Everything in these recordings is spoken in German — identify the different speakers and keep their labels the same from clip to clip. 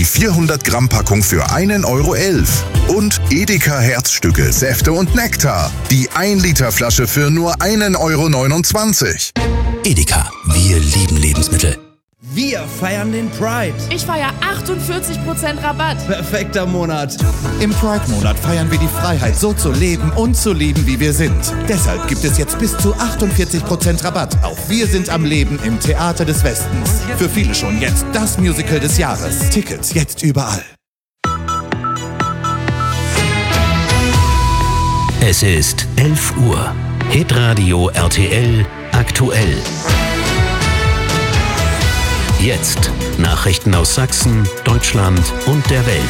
Speaker 1: Die 400 Gramm Packung für 1,11 Euro. Und Edeka Herzstücke, Säfte und Nektar. Die 1 Liter Flasche für nur 1,29 Euro.
Speaker 2: Edeka, wir lieben Lebensmittel.
Speaker 3: Wir feiern den Pride.
Speaker 4: Ich feiere 48% Rabatt.
Speaker 3: Perfekter Monat.
Speaker 5: Im Pride-Monat feiern wir die Freiheit, so zu leben und zu lieben, wie wir sind. Deshalb gibt es jetzt bis zu 48% Rabatt auf Wir sind am Leben im Theater des Westens. Für viele schon jetzt das Musical des Jahres. Tickets jetzt überall.
Speaker 2: Es ist 11 Uhr. Hitradio RTL aktuell. Jetzt Nachrichten aus Sachsen, Deutschland und der Welt.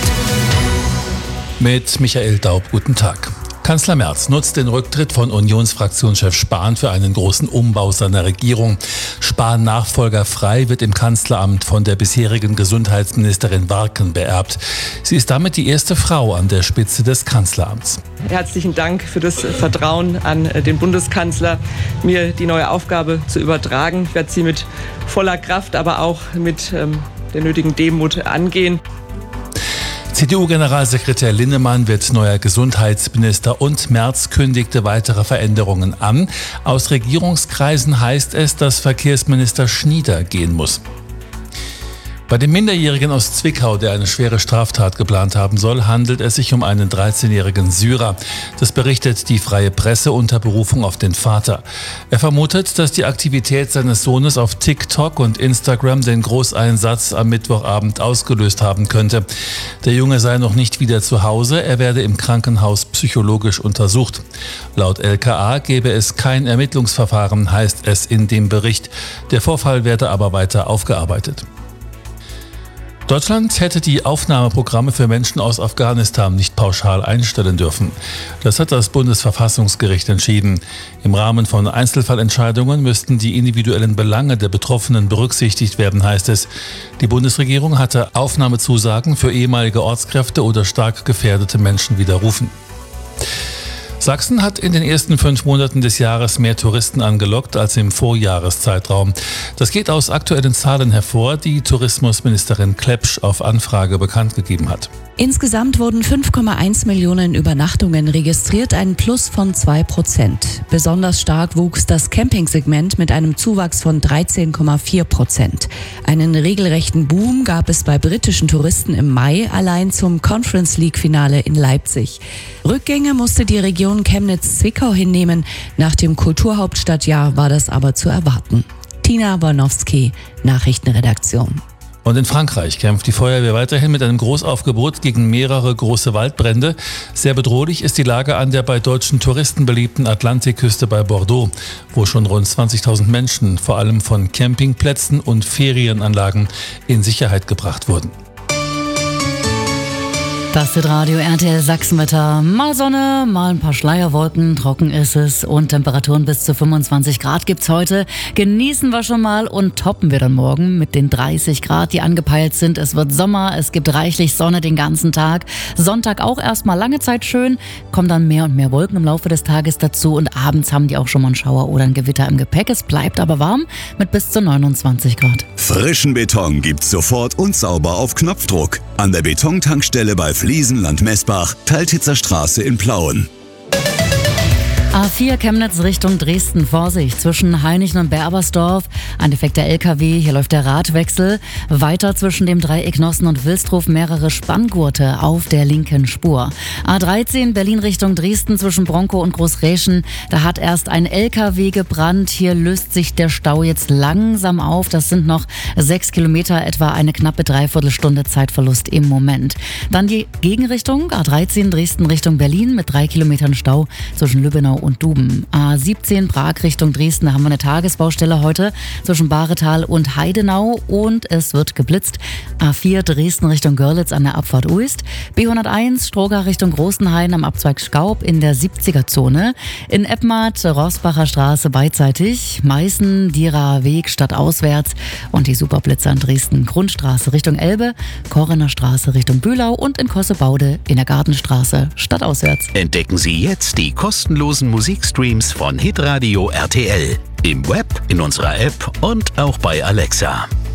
Speaker 6: Mit Michael Daub, guten Tag. Kanzler Merz nutzt den Rücktritt von Unionsfraktionschef Spahn für einen großen Umbau seiner Regierung. Spahn-Nachfolger Frey wird im Kanzleramt von der bisherigen Gesundheitsministerin Warken beerbt. Sie ist damit die erste Frau an der Spitze des Kanzleramts.
Speaker 7: Herzlichen Dank für das Vertrauen an den Bundeskanzler, mir die neue Aufgabe zu übertragen. Ich werde sie mit voller Kraft, aber auch mit der nötigen Demut angehen.
Speaker 6: CDU-Generalsekretär Linnemann wird neuer Gesundheitsminister und Merz kündigte weitere Veränderungen an. Aus Regierungskreisen heißt es, dass Verkehrsminister Schnieder gehen muss. Bei dem Minderjährigen aus Zwickau, der eine schwere Straftat geplant haben soll, handelt es sich um einen 13-jährigen Syrer. Das berichtet die Freie Presse unter Berufung auf den Vater. Er vermutet, dass die Aktivität seines Sohnes auf TikTok und Instagram den Großeinsatz am Mittwochabend ausgelöst haben könnte. Der Junge sei noch nicht wieder zu Hause, er werde im Krankenhaus psychologisch untersucht. Laut LKA gebe es kein Ermittlungsverfahren, heißt es in dem Bericht. Der Vorfall werde aber weiter aufgearbeitet. Deutschland hätte die Aufnahmeprogramme für Menschen aus Afghanistan nicht pauschal einstellen dürfen. Das hat das Bundesverfassungsgericht entschieden. Im Rahmen von Einzelfallentscheidungen müssten die individuellen Belange der Betroffenen berücksichtigt werden, heißt es. Die Bundesregierung hatte Aufnahmezusagen für ehemalige Ortskräfte oder stark gefährdete Menschen widerrufen. Sachsen hat in den ersten 5 Monaten des Jahres mehr Touristen angelockt als im Vorjahreszeitraum. Das geht aus aktuellen Zahlen hervor, die Tourismusministerin Klepsch auf Anfrage bekannt gegeben hat.
Speaker 8: Insgesamt wurden 5,1 Millionen Übernachtungen registriert, ein Plus von 2%. Besonders stark wuchs das Campingsegment mit einem Zuwachs von 13,4%. Einen regelrechten Boom gab es bei britischen Touristen im Mai, allein zum Conference League-Finale in Leipzig. Rückgänge musste die Region Chemnitz-Zwickau hinnehmen. Nach dem Kulturhauptstadtjahr war das aber zu erwarten. Tina Bornowski, Nachrichtenredaktion.
Speaker 6: Und in Frankreich kämpft die Feuerwehr weiterhin mit einem Großaufgebot gegen mehrere große Waldbrände. Sehr bedrohlich ist die Lage an der bei deutschen Touristen beliebten Atlantikküste bei Bordeaux, wo schon rund 20.000 Menschen, vor allem von Campingplätzen und Ferienanlagen, in Sicherheit gebracht wurden.
Speaker 9: Das ist Radio RTL Sachsenwetter. Mal Sonne, mal ein paar Schleierwolken, trocken ist es und Temperaturen bis zu 25 Grad gibt's heute. Genießen wir schon mal und toppen wir dann morgen mit den 30 Grad, die angepeilt sind. Es wird Sommer, es gibt reichlich Sonne den ganzen Tag. Sonntag auch erstmal lange Zeit schön, kommen dann mehr und mehr Wolken im Laufe des Tages dazu und abends haben die auch schon mal einen Schauer oder ein Gewitter im Gepäck. Es bleibt aber warm mit bis zu 29 Grad.
Speaker 10: Frischen Beton gibt's sofort und sauber auf Knopfdruck. An der Betontankstelle bei Fliesenland-Messbach, Teiltitzer Straße in Plauen.
Speaker 9: A4 Chemnitz Richtung Dresden, Vorsicht, zwischen Hainichen und Berbersdorf, ein defekter LKW, hier läuft der Radwechsel. Weiter zwischen dem Dreieck Nossen und Wilsdruf mehrere Spanngurte auf der linken Spur. A13 Berlin Richtung Dresden zwischen Bronkow und Großräschen, da hat erst ein LKW gebrannt, hier löst sich der Stau jetzt langsam auf, das sind noch 6 Kilometer, etwa eine knappe Dreiviertelstunde Zeitverlust im Moment. Dann die Gegenrichtung, A13 Dresden Richtung Berlin mit 3 Kilometern Stau zwischen Lübbenau und Duben. A17 Prag Richtung Dresden, da haben wir eine Tagesbaustelle heute zwischen Bahretal und Heidenau und es wird geblitzt. A4 Dresden Richtung Görlitz an der Abfahrt Uist. B101 Stroga Richtung Großenhain am Abzweig Schkaub in der 70er-Zone. In Eppmath Rossbacher Straße beidseitig. Meißen Dierer Weg stadtauswärts und die Superblitzer in Dresden Grundstraße Richtung Elbe, Korrener Straße Richtung Bühlau und in Kossebaude in der Gartenstraße stadtauswärts.
Speaker 2: Entdecken Sie jetzt die kostenlosen Musikstreams von Hitradio RTL. Im Web, in unserer App und auch bei Alexa.